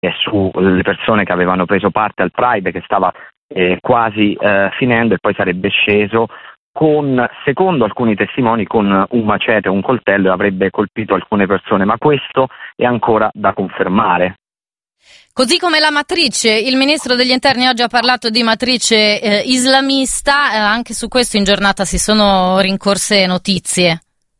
sulle persone che avevano preso parte al Pride, che stava quasi finendo, e poi sarebbe sceso secondo alcuni testimoni, con un macete o un coltello, e avrebbe colpito alcune persone, ma questo è ancora da confermare. Così come la matrice, il ministro degli interni oggi ha parlato di matrice islamista, anche su questo in giornata si sono rincorse notizie.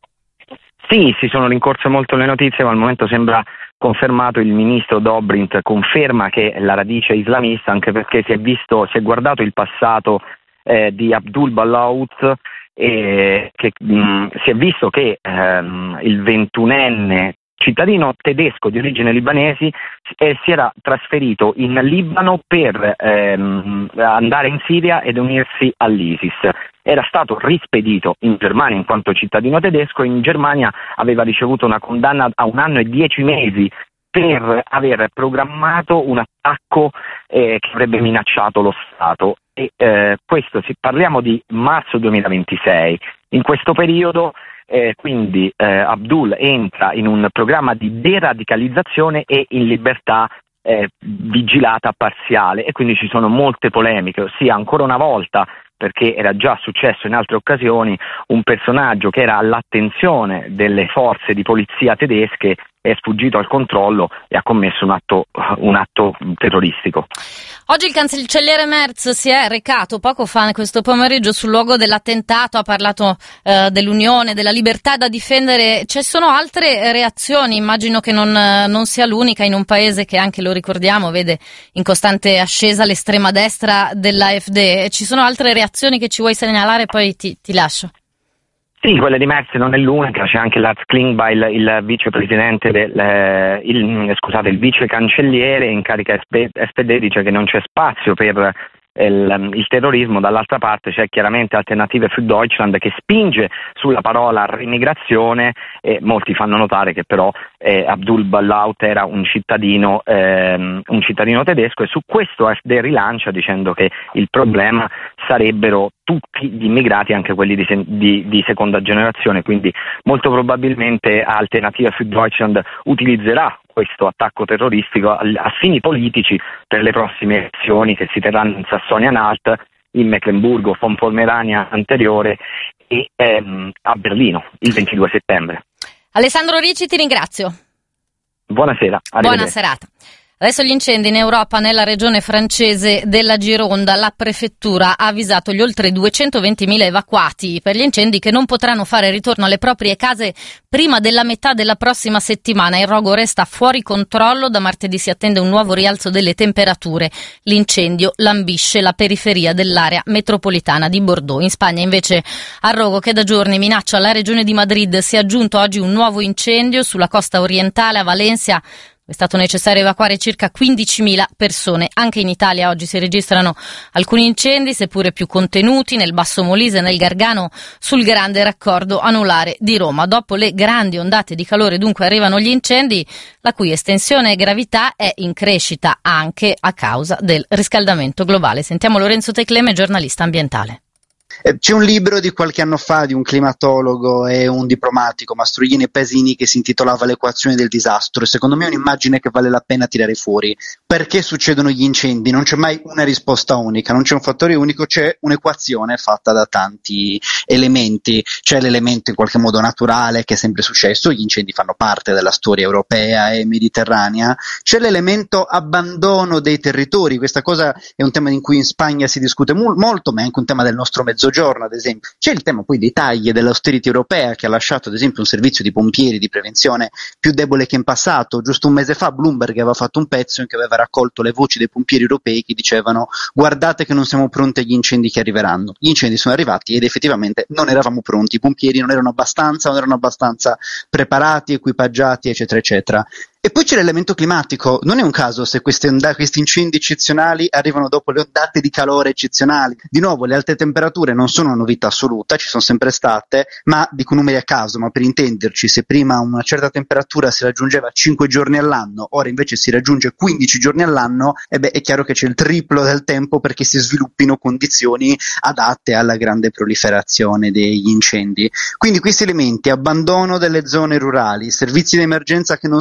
Sì, si sono rincorse molto le notizie, ma al momento sembra confermato. Il ministro Dobrindt conferma che la radice è islamista, anche perché si è guardato il passato di Abdul Ballaout, che si è visto che il 21enne cittadino tedesco di origine libanesi si era trasferito in Libano per andare in Siria ed unirsi all'ISIS. Era stato rispedito in Germania in quanto cittadino tedesco, e in Germania aveva ricevuto una condanna a 1 anno e 10 mesi per aver programmato un attacco che avrebbe minacciato lo Stato. Parliamo di marzo 2026. In questo periodo quindi Abdul entra in un programma di deradicalizzazione e in libertà vigilata parziale, e quindi ci sono molte polemiche, ossia, ancora una volta, perché era già successo in altre occasioni, un personaggio che era all'attenzione delle forze di polizia tedesche è sfuggito al controllo e ha commesso un atto terroristico. Oggi il cancelliere Merz si è recato poco fa, questo pomeriggio, sul luogo dell'attentato, ha parlato dell'Unione, della libertà da difendere. Ci sono altre reazioni, immagino che non sia l'unica in un paese che, anche lo ricordiamo, vede in costante ascesa l'estrema destra dell'AfD. Ci sono altre reazioni che ci vuoi segnalare, poi ti lascio. Sì, quella di Merz non è l'unica, c'è anche Lars Klingbeil, il vicepresidente il vice cancelliere in carica SPD, dice che non c'è spazio per il terrorismo. Dall'altra parte c'è chiaramente Alternative für Deutschland, che spinge sulla parola remigrazione, e molti fanno notare che però Abdul Ballaout era un cittadino tedesco, e su questo AfD rilancia dicendo che il problema sarebbero tutti gli immigrati, anche quelli di seconda generazione, quindi molto probabilmente Alternative für Deutschland utilizzerà questo attacco terroristico a fini politici per le prossime elezioni che si terranno in Sassonia-Anhalt, in Meclemburgo, von Pomerania anteriore e a Berlino il 22 settembre. Alessandro Ricci, ti ringrazio. Buonasera. Buona serata. Adesso gli incendi in Europa. Nella regione francese della Gironda, la prefettura ha avvisato gli oltre 220.000 evacuati per gli incendi che non potranno fare ritorno alle proprie case prima della metà della prossima settimana. Il rogo resta fuori controllo, da martedì si attende un nuovo rialzo delle temperature. L'incendio lambisce la periferia dell'area metropolitana di Bordeaux. In Spagna invece al rogo, che da giorni minaccia la regione di Madrid, si è aggiunto oggi un nuovo incendio sulla costa orientale, a Valencia. È stato necessario evacuare circa 15.000 persone. Anche in Italia oggi si registrano alcuni incendi, seppure più contenuti, nel Basso Molise e nel Gargano, sul grande raccordo anulare di Roma. Dopo le grandi ondate di calore, dunque, arrivano gli incendi, la cui estensione e gravità è in crescita anche a causa del riscaldamento globale. Sentiamo Lorenzo Tecleme, giornalista ambientale. C'è un libro di qualche anno fa di un climatologo e un diplomatico, Mastroianni e Pasini, che si intitolava L'equazione del disastro, e secondo me è un'immagine che vale la pena tirare fuori. Perché succedono gli incendi? Non c'è mai una risposta unica, non c'è un fattore unico, c'è un'equazione fatta da tanti elementi. C'è l'elemento in qualche modo naturale, che è sempre successo, gli incendi fanno parte della storia europea e mediterranea. C'è l'elemento abbandono dei territori, questa cosa è un tema in cui in Spagna si discute molto, ma è anche un tema del nostro mezzogiorno, ad esempio. C'è il tema poi dei tagli e dell'austerity europea, che ha lasciato ad esempio un servizio di pompieri di prevenzione più debole che in passato. Giusto un mese fa Bloomberg aveva fatto un pezzo in cui aveva raccolto le voci dei pompieri europei che dicevano: guardate che non siamo pronti agli incendi che arriveranno. Gli incendi sono arrivati ed effettivamente non eravamo pronti, i pompieri non erano abbastanza preparati, equipaggiati, eccetera eccetera. E poi c'è l'elemento climatico. Non è un caso se questi incendi eccezionali arrivano dopo le ondate di calore eccezionali. Di nuovo, le alte temperature non sono una novità assoluta, ci sono sempre state, ma dico numeri a caso, ma per intenderci, se prima una certa temperatura si raggiungeva 5 giorni all'anno, ora invece si raggiunge 15 giorni all'anno, è chiaro che c'è il triplo del tempo perché si sviluppino condizioni adatte alla grande proliferazione degli incendi. Quindi questi elementi, abbandono delle zone rurali, servizi di emergenza che non sempre funzionano,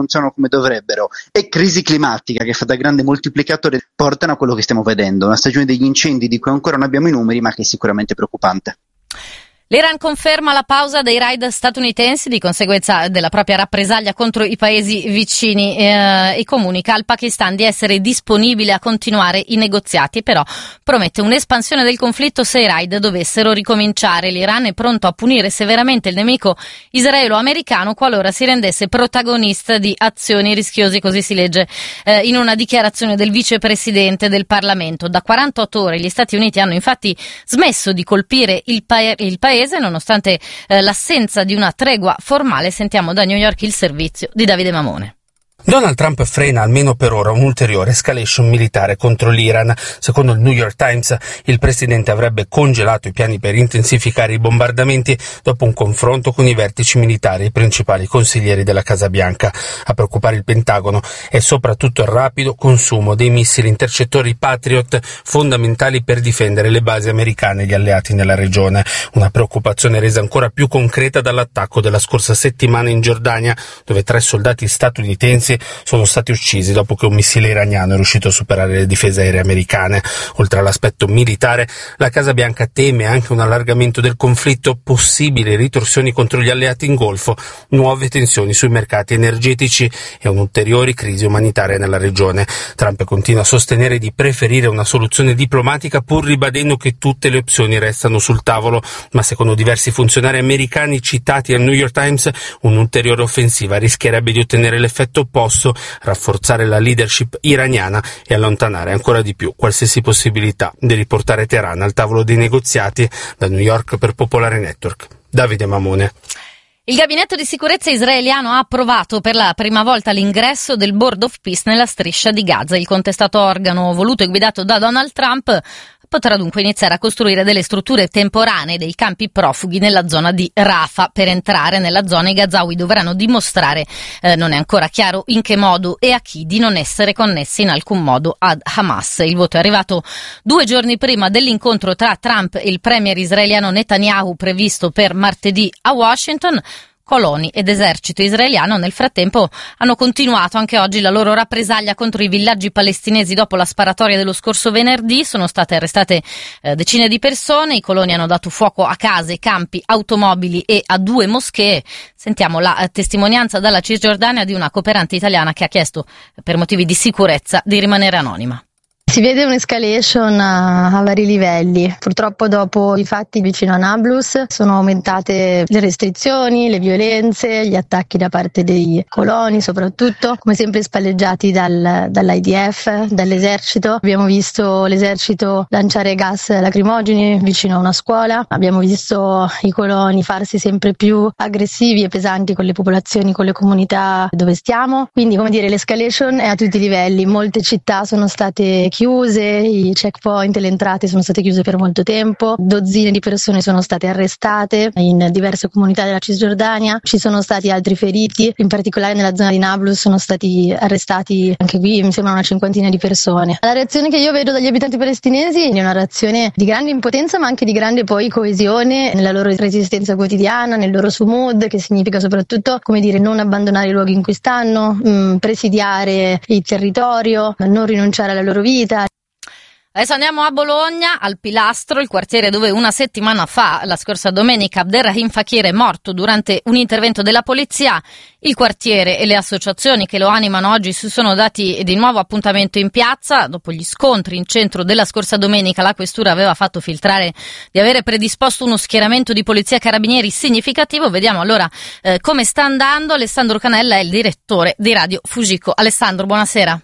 funzionano come dovrebbero e crisi climatica che fa da grande moltiplicatore portano a quello che stiamo vedendo, una stagione degli incendi di cui ancora non abbiamo i numeri ma che è sicuramente preoccupante. L'Iran conferma la pausa dei raid statunitensi di conseguenza della propria rappresaglia contro i paesi vicini e comunica al Pakistan di essere disponibile a continuare i negoziati, però promette un'espansione del conflitto se i raid dovessero ricominciare. L'Iran è pronto a punire severamente il nemico israelo-americano qualora si rendesse protagonista di azioni rischiose, così si legge in una dichiarazione del vicepresidente del Parlamento. Da 48 ore gli Stati Uniti hanno infatti smesso di colpire il paese nonostante l'assenza di una tregua formale. Sentiamo da New York il servizio di Davide Mamone. Donald Trump frena almeno per ora un'ulteriore escalation militare contro l'Iran. Secondo il New York Times, il presidente avrebbe congelato i piani per intensificare i bombardamenti dopo un confronto con i vertici militari e i principali consiglieri della Casa Bianca. A preoccupare il Pentagono è soprattutto il rapido consumo dei missili intercettori Patriot, fondamentali per difendere le basi americane e gli alleati nella regione. Una preoccupazione resa ancora più concreta dall'attacco della scorsa settimana in Giordania, dove 3 soldati statunitensi sono stati uccisi dopo che un missile iraniano è riuscito a superare le difese aeree americane. Oltre all'aspetto militare, la Casa Bianca teme anche un allargamento del conflitto, possibili ritorsioni contro gli alleati in Golfo, nuove tensioni sui mercati energetici e un'ulteriore crisi umanitaria nella regione. Trump continua a sostenere di preferire una soluzione diplomatica, pur ribadendo che tutte le opzioni restano sul tavolo, ma secondo diversi funzionari americani citati al New York Times, un'ulteriore offensiva rischierebbe di ottenere l'effetto opposto, rafforzare la leadership iraniana e allontanare ancora di più qualsiasi possibilità di riportare Teheran al tavolo dei negoziati. Da New York per Popolare Network, Davide Mamone. Il gabinetto di sicurezza israeliano ha approvato per la prima volta l'ingresso del Board of Peace nella striscia di Gaza. Il contestato organo, voluto e guidato da Donald Trump, potrà dunque iniziare a costruire delle strutture temporanee dei campi profughi nella zona di Rafah. Per entrare nella zona i gazawi dovranno dimostrare, non è ancora chiaro in che modo e a chi, di non essere connessi in alcun modo ad Hamas. Il voto è arrivato 2 giorni prima dell'incontro tra Trump e il premier israeliano Netanyahu previsto per martedì a Washington. Coloni ed esercito israeliano nel frattempo hanno continuato anche oggi la loro rappresaglia contro i villaggi palestinesi dopo la sparatoria dello scorso venerdì. Sono state arrestate decine di persone, i coloni hanno dato fuoco a case, campi, automobili e a 2 moschee. Sentiamo la testimonianza dalla Cisgiordania di una cooperante italiana che ha chiesto per motivi di sicurezza di rimanere anonima. Si vede un'escalation a vari livelli. Purtroppo dopo i fatti vicino a Nablus sono aumentate le restrizioni, le violenze, gli attacchi da parte dei coloni, soprattutto, come sempre spalleggiati dall'IDF, dall'esercito. Abbiamo visto l'esercito lanciare gas lacrimogeni vicino a una scuola, abbiamo visto i coloni farsi sempre più aggressivi e pesanti con le popolazioni, con le comunità dove stiamo. Quindi, come dire, l'escalation è a tutti i livelli. Molte città sono state chiuse, i checkpoint, le entrate sono state chiuse per molto tempo, dozzine di persone sono state arrestate in diverse comunità della Cisgiordania, ci sono stati altri feriti, in particolare nella zona di Nablus sono stati arrestati anche qui mi sembra una 50ina di persone. La reazione che io vedo dagli abitanti palestinesi è una reazione di grande impotenza ma anche di grande poi coesione nella loro resistenza quotidiana, nel loro sumud, che significa soprattutto, come dire, non abbandonare i luoghi in cui stanno, presidiare il territorio, non rinunciare alla loro vita. Adesso andiamo a Bologna, al Pilastro, il quartiere dove una settimana fa, la scorsa domenica, Abderrahim Fakir è morto durante un intervento della polizia. Il quartiere e le associazioni che lo animano oggi si sono dati di nuovo appuntamento in piazza. Dopo gli scontri in centro della scorsa domenica, la questura aveva fatto filtrare di avere predisposto uno schieramento di polizia e carabinieri significativo. Vediamo allora come sta andando. Alessandro Canella è il direttore di Radio Fujiko. Alessandro, buonasera.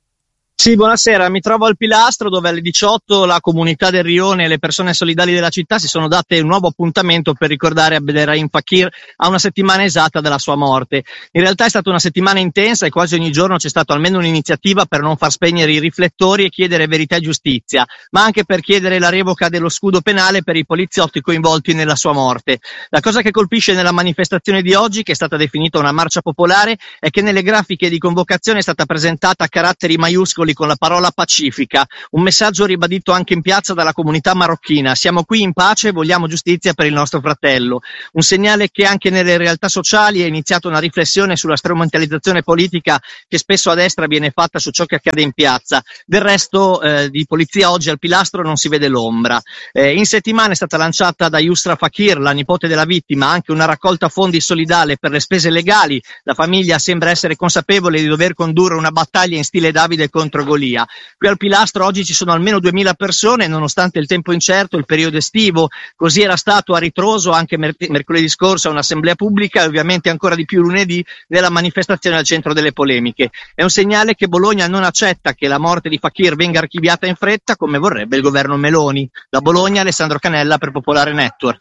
Sì, buonasera, mi trovo al Pilastro dove alle 18 la comunità del Rione e le persone solidali della città si sono date un nuovo appuntamento per ricordare Abderrahim Fakir a una settimana esatta della sua morte. In realtà è stata una settimana intensa e quasi ogni giorno c'è stata almeno un'iniziativa per non far spegnere i riflettori e chiedere verità e giustizia, ma anche per chiedere la revoca dello scudo penale per i poliziotti coinvolti nella sua morte. La cosa che colpisce nella manifestazione di oggi, che è stata definita una marcia popolare, è che nelle grafiche di convocazione è stata presentata a caratteri maiuscoli Tripoli con la parola pacifica, un messaggio ribadito anche in piazza dalla comunità marocchina: siamo qui in pace e vogliamo giustizia per il nostro fratello. Un segnale che anche nelle realtà sociali è iniziata una riflessione sulla strumentalizzazione politica che spesso a destra viene fatta su ciò che accade in piazza. Del resto di polizia oggi al Pilastro non si vede l'ombra. In settimana è stata lanciata da Yusra Fakir, la nipote della vittima, anche una raccolta fondi solidale per le spese legali. La famiglia sembra essere consapevole di dover condurre una battaglia in stile Davide contro Golia. Qui al Pilastro oggi ci sono almeno 2000 persone, nonostante il tempo incerto, il periodo estivo. Così era stato a ritroso anche mercoledì scorso a un'assemblea pubblica e ovviamente ancora di più lunedì nella manifestazione al centro delle polemiche. È un segnale che Bologna non accetta che la morte di Fakir venga archiviata in fretta come vorrebbe il governo Meloni. Da Bologna, Alessandro Canella per Popolare Network.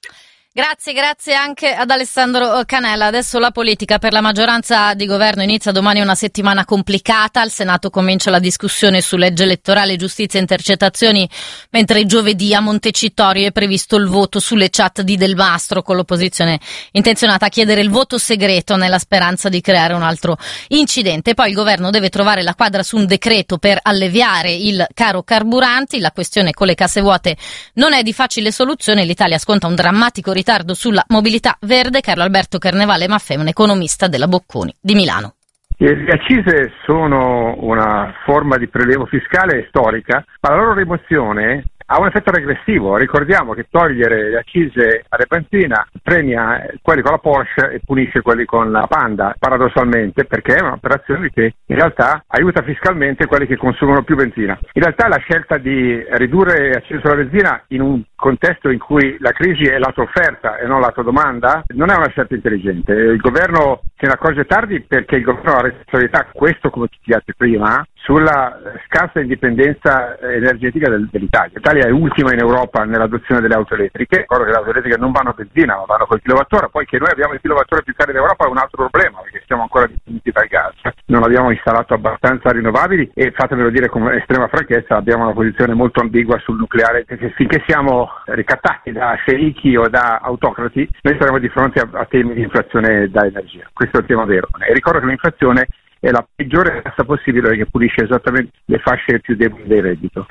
Grazie anche ad Alessandro Canella. Adesso la politica. Per la maggioranza di governo inizia domani una settimana complicata. Al Senato comincia la discussione su legge elettorale, giustizia e intercettazioni, mentre giovedì a Montecitorio è previsto il voto sulle chat di Del Mastro, con l'opposizione intenzionata a chiedere il voto segreto nella speranza di creare un altro incidente. Poi il governo deve trovare la quadra su un decreto per alleviare il caro carburanti. La questione con le casse vuote non è di facile soluzione. L'Italia sconta un drammatico ritardo sulla mobilità verde. Carlo Alberto Carnevale Maffè, un economista della Bocconi di Milano. Le accise sono una forma di prelievo fiscale storica, ma la loro rimozione ha un effetto regressivo. Ricordiamo che togliere le accise alle benzina premia quelli con la Porsche e punisce quelli con la Panda, paradossalmente, perché è un'operazione che in realtà aiuta fiscalmente quelli che consumano più benzina. In realtà la scelta di ridurre le accise sulla benzina in un contesto in cui la crisi è lato offerta e non lato domanda non è una scelta intelligente. Il governo se ne accorge tardi perché il governo ha la responsabilità, questo come tutti gli altri prima, sulla scarsa indipendenza energetica dell'Italia. L'Italia è ultima in Europa nell'adozione delle auto elettriche. Ricordo che le auto elettriche non vanno a benzina ma vanno col kilowattora. Poi che noi abbiamo il kilowattora più caro d'Europa è un altro problema, perché siamo ancora dipendenti dal gas, non abbiamo installato abbastanza rinnovabili e, fatemelo dire con estrema franchezza, abbiamo una posizione molto ambigua sul nucleare, perché finché siamo ricattati da sceicchi o da autocrati noi saremo di fronte a temi di inflazione da energia. Questo è il tema vero. E ricordo che l'inflazione è la peggiore tassa possibile, che pulisce esattamente le fasce più deboli del reddito.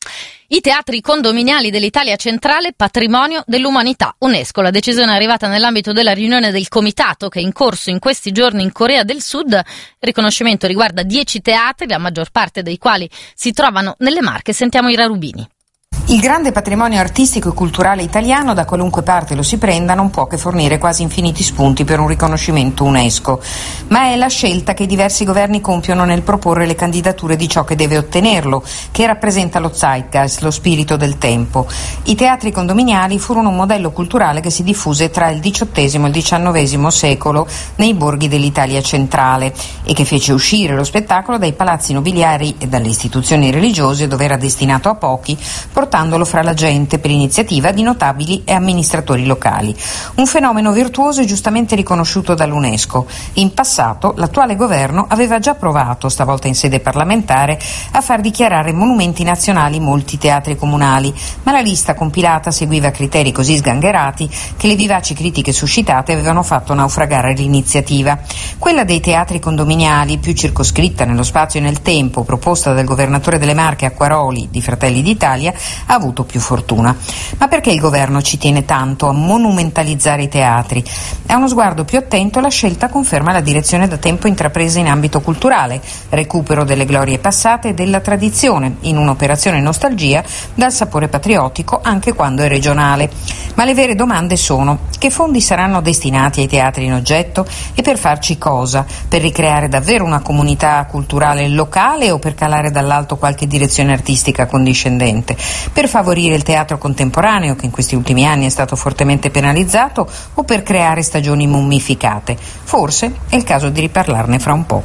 I teatri condominiali dell'Italia centrale, patrimonio dell'umanità. UNESCO. La decisione è arrivata nell'ambito della riunione del comitato che è in corso in questi giorni in Corea del Sud. Il riconoscimento riguarda 10 teatri, la maggior parte dei quali si trovano nelle Marche. Sentiamo Ira Rubini. Il grande patrimonio artistico e culturale italiano, da qualunque parte lo si prenda, non può che fornire quasi infiniti spunti per un riconoscimento UNESCO. Ma è la scelta che diversi governi compiono nel proporre le candidature di ciò che deve ottenerlo, che rappresenta lo zeitgeist, lo spirito del tempo. I teatri condominiali furono un modello culturale che si diffuse tra il XVIII e il XIX secolo nei borghi dell'Italia centrale e che fece uscire lo spettacolo dai palazzi nobiliari e dalle istituzioni religiose, dove era destinato a pochi, portandolo fra la gente per iniziativa di notabili e amministratori locali. Un fenomeno virtuoso e giustamente riconosciuto dall'UNESCO. In passato l'attuale governo aveva già provato, stavolta in sede parlamentare, a far dichiarare monumenti nazionali molti teatri comunali, ma la lista compilata seguiva criteri così sgangherati che le vivaci critiche suscitate avevano fatto naufragare l'iniziativa. Quella dei teatri condominiali, più circoscritta nello spazio e nel tempo, proposta dal governatore delle Marche Acquaroli di Fratelli d'Italia, ha avuto più fortuna. Ma perché il governo ci tiene tanto a monumentalizzare i teatri? A uno sguardo più attento la scelta conferma la direzione da tempo intrapresa in ambito culturale, recupero delle glorie passate e della tradizione, in un'operazione nostalgia dal sapore patriottico anche quando è regionale. Ma le vere domande sono: che fondi saranno destinati ai teatri in oggetto e per farci cosa? Per ricreare davvero una comunità culturale locale o per calare dall'alto qualche direzione artistica condiscendente? Per favorire il teatro contemporaneo, che in questi ultimi anni è stato fortemente penalizzato, o per creare stagioni mummificate? Forse è il caso di riparlarne fra un po'.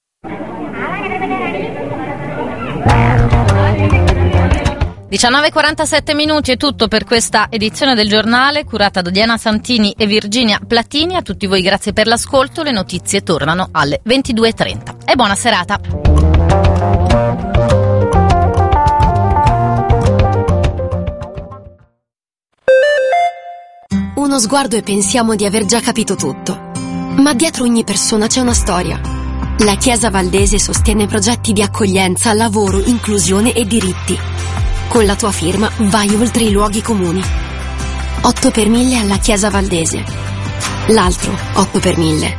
– 19:47 è tutto per questa edizione del giornale, curata da Diana Santini e Virginia Platini. A tutti voi grazie per l'ascolto, le notizie tornano alle 22:30 e buona serata. Uno sguardo e pensiamo di aver già capito tutto, ma dietro ogni persona c'è una storia. La Chiesa Valdese sostiene progetti di accoglienza, lavoro, inclusione e diritti. Con la tua firma vai oltre i luoghi comuni. 8 per 1000 alla Chiesa Valdese. L'altro 8 per 1000.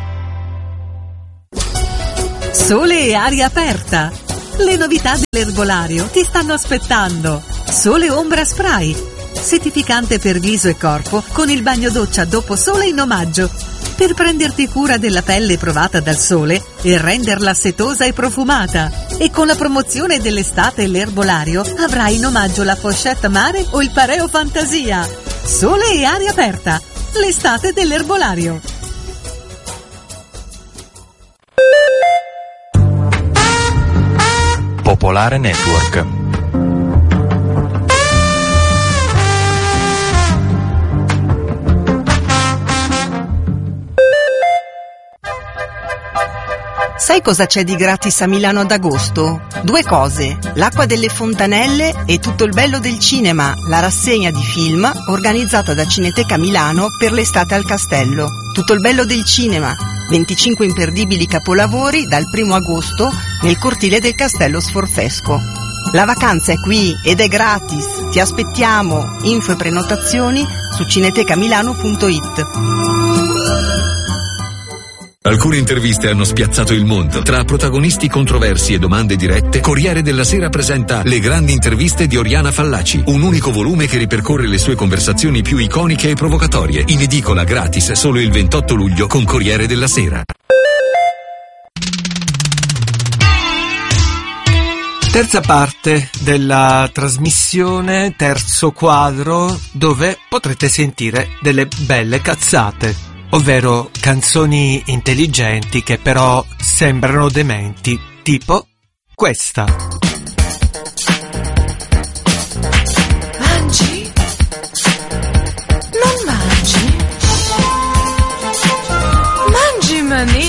Sole e aria aperta. Le novità dell'erbolario ti stanno aspettando. Sole Ombra Spray. Settificante per viso e corpo con il bagno doccia dopo sole in omaggio. Per prenderti cura della pelle provata dal sole e renderla setosa e profumata. E con la promozione dell'estate l'erbolario avrai in omaggio la pochette mare o il pareo fantasia. Sole e aria aperta. L'estate dell'erbolario. Popolare Network. Sai cosa c'è di gratis a Milano ad agosto? 2 cose, l'acqua delle fontanelle e tutto il bello del cinema, la rassegna di film organizzata da Cineteca Milano per l'estate al Castello. Tutto il bello del cinema, 25 imperdibili capolavori dal 1 agosto nel cortile del Castello Sforfesco. La vacanza è qui ed è gratis, ti aspettiamo, info e prenotazioni su cinetecamilano.it. Alcune interviste hanno spiazzato il mondo. Tra protagonisti controversi e domande dirette, Corriere della Sera presenta Le grandi interviste di Oriana Fallaci, un unico volume che ripercorre le sue conversazioni più iconiche e provocatorie. In edicola gratis solo il 28 luglio con Corriere della Sera. Terza parte della trasmissione, terzo quadro, dove potrete sentire delle belle cazzate. Ovvero canzoni intelligenti che però sembrano dementi, tipo questa.